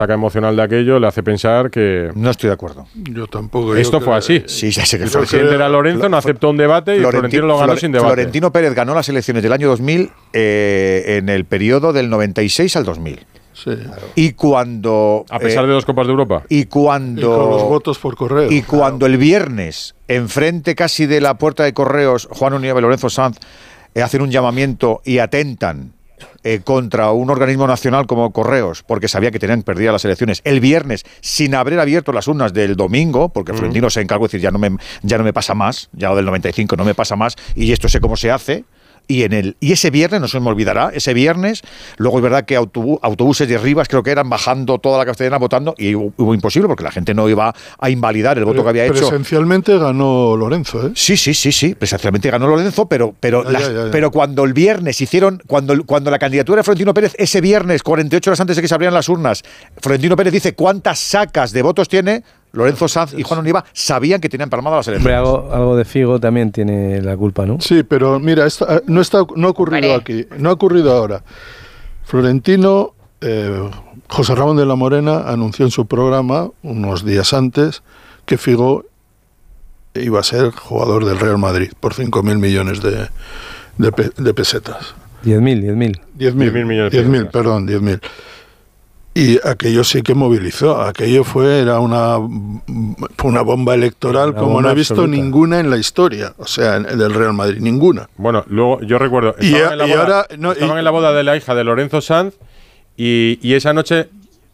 saca emocional de aquello le hace pensar que... No estoy de acuerdo. Yo tampoco. Esto fue así. Sí, ya sé que el presidente era Lorenzo, no aceptó un debate y Florentino lo ganó sin debate. Florentino Pérez ganó las elecciones del año 2000 en el periodo del 96 al 2000. Sí. Y cuando... A pesar de 2 Copas de Europa. Y cuando... Y con los votos por correo. Y cuando el viernes, enfrente casi de la puerta de Correos, Juan Univa y Lorenzo Sanz hacen un llamamiento y atentan contra un organismo nacional como Correos, porque sabía que tenían perdidas las elecciones, el viernes, sin haber abierto las urnas del domingo, porque Florentino se encargó de decir, ya no me pasa más, ya lo del 95 no me pasa más, y esto sé cómo se hace. Y ese viernes, no se me olvidará, ese viernes, luego es verdad que autobuses de Rivas creo que eran bajando toda la Castellana votando y hubo imposible porque la gente no iba a invalidar el voto que había hecho. Presencialmente ganó Lorenzo, ¿eh? Sí, presencialmente ganó Lorenzo, pero cuando el viernes cuando la candidatura de Florentino Pérez, ese viernes, 48 horas antes de que se abrieran las urnas, Florentino Pérez dice cuántas sacas de votos tiene. Lorenzo Sanz y Juan Univa sabían que tenían palmadas las elecciones. Algo de Figo también tiene la culpa, ¿no? Sí, pero mira, no ha ocurrido aquí, no ha ocurrido ahora. Florentino, José Ramón de la Morena anunció en su programa, unos días antes, que Figo iba a ser jugador del Real Madrid por 5.000 millones de pesetas. 10.000. 10.000 millones de pesetas. 10.000. Y aquello sí que movilizó, era una bomba electoral como no he visto absoluta. Ninguna en la historia, o sea, del Real Madrid, ninguna. Bueno, luego yo recuerdo, estaban en la boda de la hija de Lorenzo Sanz y esa noche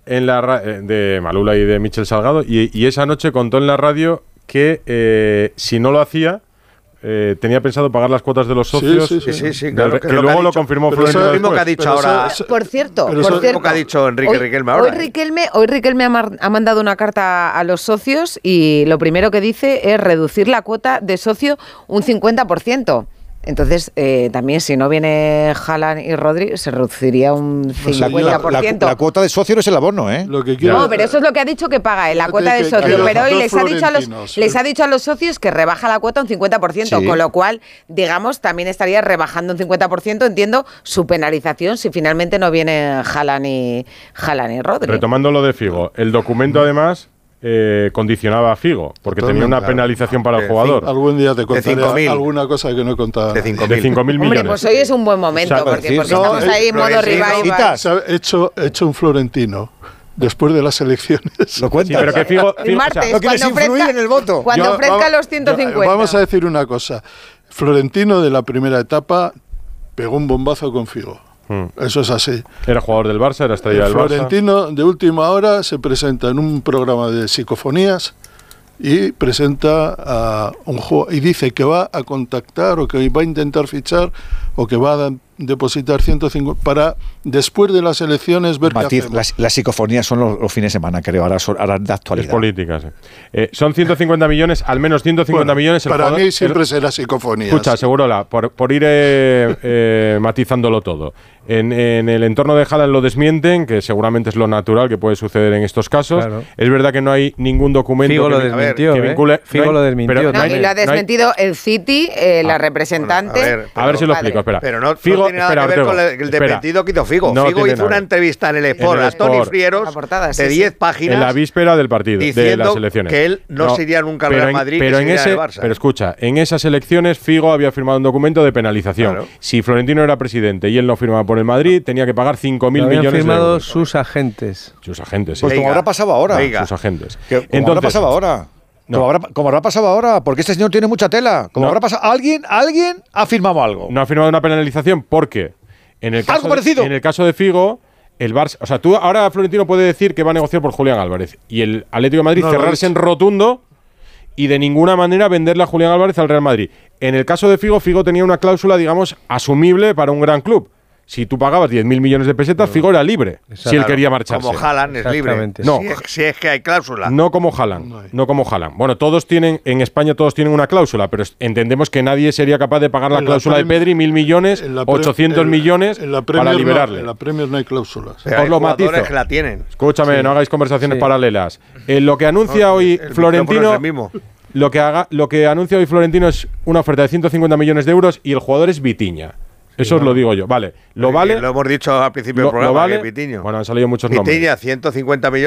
de Malula y de Michel Salgado, y esa noche contó en la radio que si no lo hacía, tenía pensado pagar las cuotas de los socios. Sí, claro, que luego lo confirmó Florentino. Eso es lo mismo que ha dicho ahora. Por cierto, lo mismo que ha dicho Enrique Riquelme ahora. Hoy Riquelme ha mandado una carta a los socios y lo primero que dice es reducir la cuota de socio un 50%. Entonces, también si no viene Haaland y Rodri, se reduciría un 50%. La cuota de socio no es el abono, ¿eh? No, pero eso es lo que ha dicho que paga, la cuota de socio. Pero hoy les ha dicho a los socios que rebaja la cuota un 50%, con lo cual, digamos, también estaría rebajando un 50%, entiendo, su penalización si finalmente no viene Haaland y Rodri. Retomando lo de Figo, el documento además... condicionaba a Figo, porque tenía una penalización para el jugador. Algún día te contaré alguna cosa que no he contado. De 5.000 millones. Hombre, pues hoy es un buen momento, porque estamos ahí en modo revival. He hecho un Florentino después de las elecciones. Lo cuenta. Sí, pero que Figo, el martes, no quieres influir en el voto. Cuando ofrezca los 150. Vamos a decir una cosa. Florentino de la primera etapa pegó un bombazo con Figo. Eso es así. Era jugador del Barça, era estrella del Barça. Florentino de última hora se presenta en un programa de psicofonías y presenta a un juego y dice que va a contactar o que va a intentar fichar o que va a depositar 150 para después de las elecciones ver Matiz, qué hacemos. las psicofonías son los fines de semana, creo, ahora de actualidad. Es política, sí. Son 150 millones, al menos 150 millones. Para mí siempre será psicofonías. Escucha, Segurola, por ir matizándolo todo. En el entorno de Haaland lo desmienten, que seguramente es lo natural que puede suceder en estos casos. Claro. Es verdad que no hay ningún documento Figo lo desmintió, que vincule... Figo lo desmintió. Y lo ha desmentido el City, la representante... A ver si lo explico, espera. Pero no Figo, tiene nada que ver con el desmentido que hizo Figo. Figo hizo una entrevista en el Sport a Toni Frieros de 10 páginas. En la víspera del partido, de las elecciones. Que él no se iría nunca al Real Madrid, que se iría al Barça. Pero escucha, en esas elecciones Figo había firmado un documento de penalización. Claro. Si Florentino era presidente y él no firmaba por el Madrid, tenía que pagar 5.000 millones de euros. Firmado sus agentes. Sus agentes, sí. Pues como habrá pasado ahora. Sus agentes. Como habrá pasado ahora. No. Como habrá pasado ahora, porque este señor tiene mucha tela. Como habrá pasado, alguien ha firmado algo. No ha firmado una penalización porque en el caso algo parecido. En el caso de Figo, el Barça, o sea, tú ahora Florentino puede decir que va a negociar por Julián Álvarez y el Atlético de Madrid cerrarse en rotundo y de ninguna manera venderle a Julián Álvarez al Real Madrid. En el caso de Figo tenía una cláusula, digamos, asumible para un gran club. Si tú pagabas 10.000 millones de pesetas, Figo era libre. Exacto. Si él quería marcharse. Como Haaland es libre. No, si es que hay cláusula. No como Haaland. No como Haaland. Bueno, en España todos tienen una cláusula, pero entendemos que nadie sería capaz de pagar la cláusula de Pedri, 1.000 millones, 800 millones para liberarle. En la Premier no hay cláusulas. Os lo matizo. Que la tienen. Escúchame, no hagáis conversaciones paralelas. Lo que anuncia hoy Florentino... Lo que anuncia hoy Florentino es una oferta de 150 millones de euros y el jugador es Vitinha. Eso os lo digo yo. Vale. Lo vale. Lo hemos dicho al principio del programa, vale. Pitiño. Bueno, han salido muchos nombres. Pitiño, 150 millones.